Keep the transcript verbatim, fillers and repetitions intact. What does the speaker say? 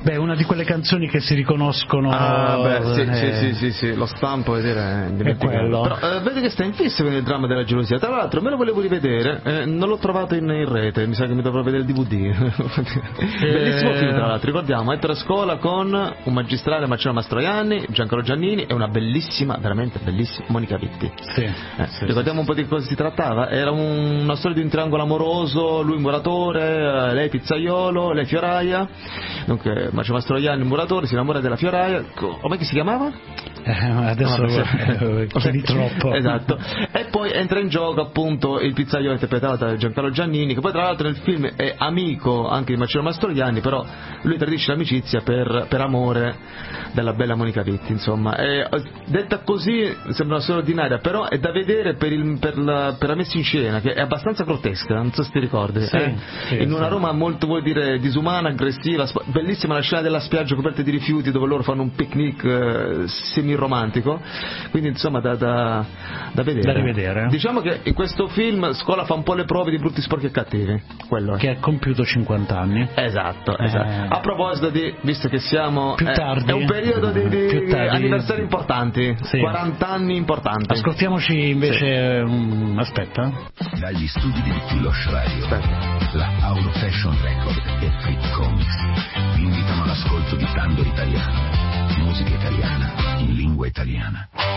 Beh, una di quelle canzoni che si riconoscono. Ah, beh, sì, eh, sì, sì, sì, sì, lo stampo vedere è quello. Però eh, vedi che sta in fissa con il dramma della gelosia. Tra l'altro me lo volevo rivedere, eh, non l'ho trovato in, in rete, mi sa che mi dovrò vedere il D V D. Bellissimo film, tra l'altro, ricordiamo, Ettore Scola con un magistrale Marcello Mastroianni, Giancarlo Giannini e una bellissima, veramente bellissima Monica Vitti. Sì, eh, sì, ricordiamo sì, un po' di cosa si trattava. Era un, una storia di un triangolo amoroso, lui muratore, lei pizzaiolo, lei fioraia. Dunque Marcello Mastroianni muratore, si innamora della fioraia. Come si chiamava? Eh, adesso no, chiedi troppo. Esatto. E poi entra in gioco appunto il pizzaiolo interpretato da Giancarlo Giannini, che poi tra l'altro nel film è amico anche di Marcello Mastroianni, però lui tradisce l'amicizia per, per amore della bella Monica Vitti, insomma. E, detta così sembra una storia ordinaria, però è da vedere per, il, per, la, per la messa in scena, che è abbastanza grottesca, non so se ti ricordi. Sì, eh? sì, in una sì. Roma molto, vuol dire, disumana, aggressiva, sp- bellissima la scena della spiaggia coperta di rifiuti dove loro fanno un picnic eh, semi-romantico, quindi insomma da, da, da vedere. Da rivedere. Diciamo che in questo film Scola fa un po' le prove di Brutti, Sporchi e Cattivi, quello è. Che ha compiuto cinquanta anni. Esatto, esatto. Eh. A proposito di, visto che siamo Più eh, tardi. è un periodo di, di Più tardi. anniversari importanti, Sì. quaranta anni importanti. Ascoltiamoci invece un... aspetta. Dagli studi di Kilosh Radio, Aspetta. la Auro Fashion Record e Frick Comics vi invitano all'ascolto di Tango Italiano, musica italiana in lingua italiana.